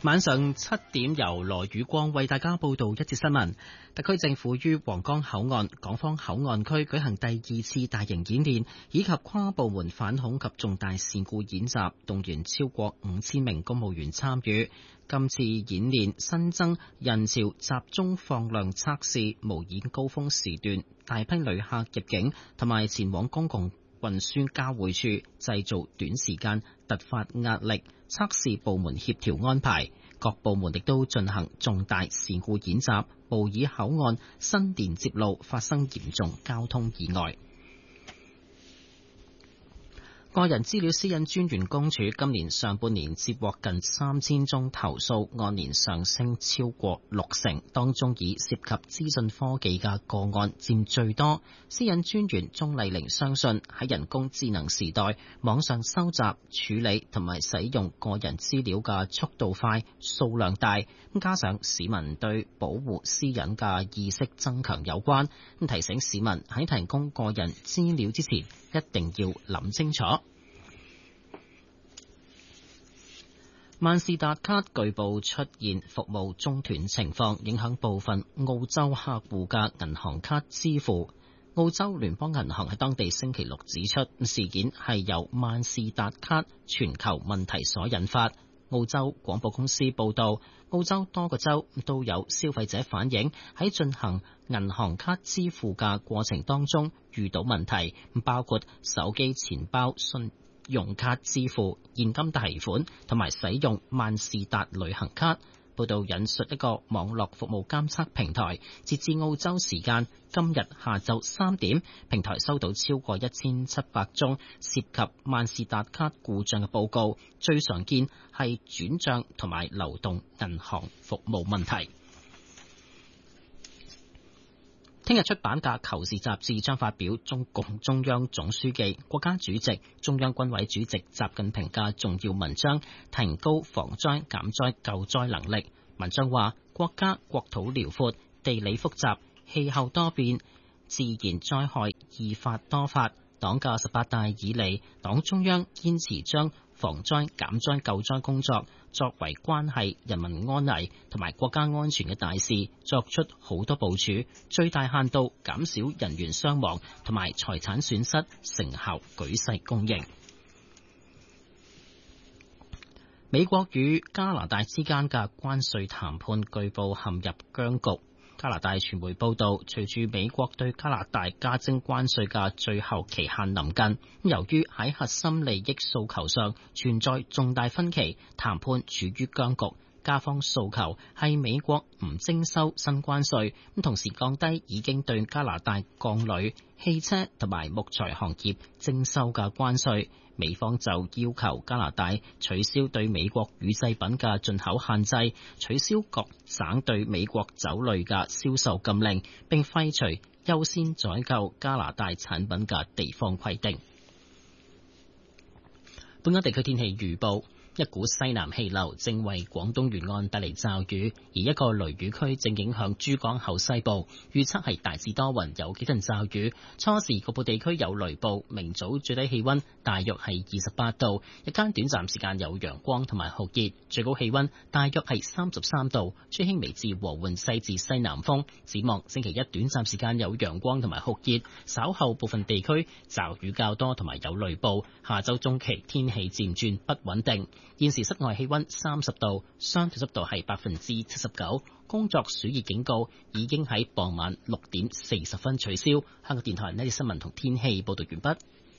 晚上7點由羅宇光為大家報道一節新聞。特區政府於皇崗口岸、港方口岸區舉行第2次大型演練，以及跨部門反恐及重大事故演習，動員超過5000名公務員參與。今次演練新增人潮集中放量測試，模擬高峰時段大批旅客入境同埋前往公共運輸交匯處，製造短時間突發壓力，測試部門協調安排。各部門亦都進行重大事故演習，模擬口岸新連接路發生嚴重交通意外。個人資料私隱專員公署今年上半年接獲近3000宗投訴，按年上升超過60%，當中以涉及資訊科技嘅個案佔最多。私隱專員鍾麗玲相信喺人工智能時代，網上收集、處理同埋使用個人資料嘅速度快、數量大，加上市民對保護私隱嘅意識增強有關，提醒市民喺提供個人資料之前一定要諗清楚。萬事達卡據報出現服務中斷情況，影響部分澳洲客戶嘅銀行卡支付。澳洲聯邦銀行喺當地星期六指出，事件係由萬事達卡全球問題所引發。澳洲廣播公司報道，澳洲多個州都有消費者反映喺進行銀行卡支付嘅過程當中遇到問題，包括手機錢包信用卡支付、現金提款同埋使用萬事達旅行卡。報道引述一個網絡服務監測平台，截至澳洲時間今日下晝3點，平台收到超過1700宗涉及萬事達卡故障嘅報告，最常見係轉賬同埋流動銀行服務問題。聽日出版嘅《求是》雜誌將發表中共中央總書記、國家主席、中央軍委主席習近平嘅重要文章，提高防災減災救災能力。文章話，國家國土遼闊、地理複雜、氣候多變、自然災害易發多發。黨嘅18大以嚟，黨中央堅持將防災減災救災工作作為關係人民安危同埋國家安全嘅大事，作出好多部署，最大限度減少人員傷亡同埋財產損失，成效舉世公認。美國與加拿大之間嘅關稅談判據報陷入僵局。加拿大傳媒報道，隨住美國對加拿大加徵關稅嘅最後期限臨近，由於喺核心利益訴求上存在重大分歧，談判處於僵局。加方訴求係美國唔徵收新關稅，同時降低已經對加拿大鋼鋁、汽車同埋木材行業徵收嘅關稅。美方就要求加拿大取消對美國乳製品嘅進口限制，取消各省對美國酒類嘅銷售禁令，並廢除優先採購加拿大產品嘅地方規定。本港地區天氣預報。一股西南氣流正為廣東沿岸帶嚟驟雨，而一個雷雨區正影響珠江口西部，預測係大致多雲，有幾陣驟雨。初時局部地區有雷暴，明早最低氣溫大約係28度，日間短暫時間有陽光同埋酷熱，最高氣溫大約係33度，吹輕微至和緩西至西南風。展望星期一短暫時間有陽光同埋酷熱，稍後部分地區驟雨較多同埋有雷暴。下周中期天氣漸轉不穩定。現時室外氣溫30度，相對濕度係79%。工作暑熱警告已經喺傍晚6點40分取消。香港電台呢啲新聞同天氣報道完畢。